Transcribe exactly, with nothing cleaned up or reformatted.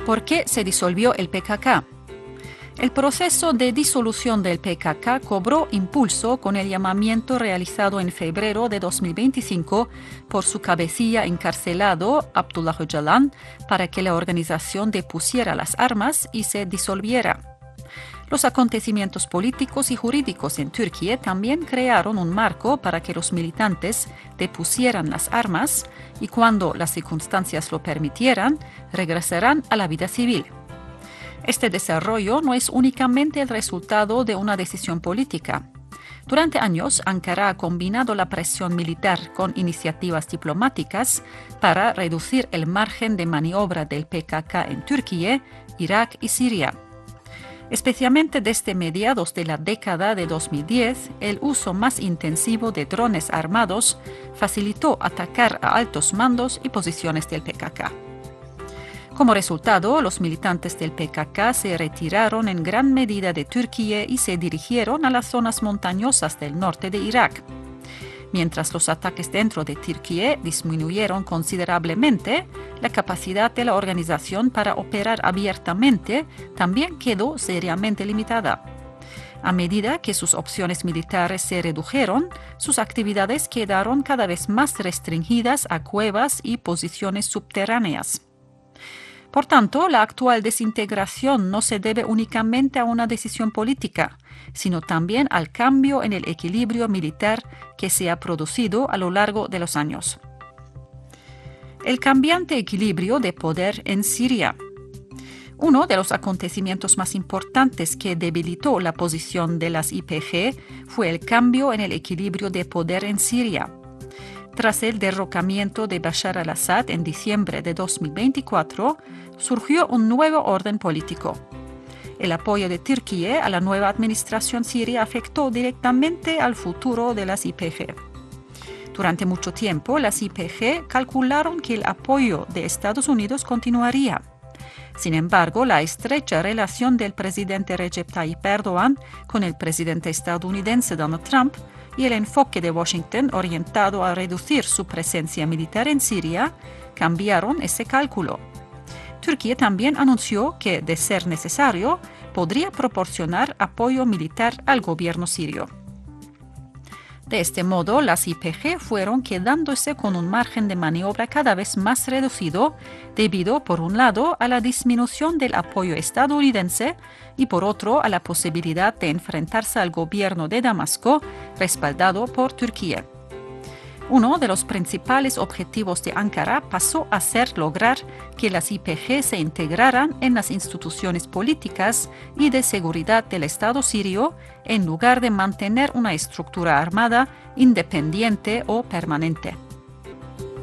¿Por qué se disolvió el P K K? El proceso de disolución del P K K cobró impulso con el llamamiento realizado en febrero de dos mil veinticinco por su cabecilla encarcelado, Abdullah Öcalan, para que la organización depusiera las armas y se disolviera. Los acontecimientos políticos y jurídicos en Turquía también crearon un marco para que los militantes depusieran las armas y, cuando las circunstancias lo permitieran, regresarán a la vida civil. Este desarrollo no es únicamente el resultado de una decisión política. Durante años, Ankara ha combinado la presión militar con iniciativas diplomáticas para reducir el margen de maniobra del P K K en Turquía, Irak y Siria. Especialmente desde mediados de la década de dos mil diez, el uso más intensivo de drones armados facilitó atacar a altos mandos y posiciones del P K K. Como resultado, los militantes del P K K se retiraron en gran medida de Turquía y se dirigieron a las zonas montañosas del norte de Irak. Mientras los ataques dentro de Turquía disminuyeron considerablemente, la capacidad de la organización para operar abiertamente también quedó seriamente limitada. A medida que sus opciones militares se redujeron, sus actividades quedaron cada vez más restringidas a cuevas y posiciones subterráneas. Por tanto, la actual desintegración no se debe únicamente a una decisión política, sino también al cambio en el equilibrio militar que se ha producido a lo largo de los años. El cambiante equilibrio de poder en Siria. Uno de los acontecimientos más importantes que debilitó la posición de las Y P G fue el cambio en el equilibrio de poder en Siria. Tras el derrocamiento de Bashar al-Assad en diciembre de dos mil veinticuatro, surgió un nuevo orden político. El apoyo de Turquía a la nueva administración siria afectó directamente al futuro de las Y P G. Durante mucho tiempo, las Y P G calcularon que el apoyo de Estados Unidos continuaría. Sin embargo, la estrecha relación del presidente Recep Tayyip Erdogan con el presidente estadounidense Donald Trump y el enfoque de Washington orientado a reducir su presencia militar en Siria cambiaron ese cálculo. Turquía también anunció que, de ser necesario, podría proporcionar apoyo militar al gobierno sirio. De este modo, las Y P G fueron quedándose con un margen de maniobra cada vez más reducido debido, por un lado, a la disminución del apoyo estadounidense y, por otro, a la posibilidad de enfrentarse al gobierno de Damasco, respaldado por Turquía. Uno de los principales objetivos de Ankara pasó a ser lograr que las Y P G se integraran en las instituciones políticas y de seguridad del Estado sirio, en lugar de mantener una estructura armada independiente o permanente.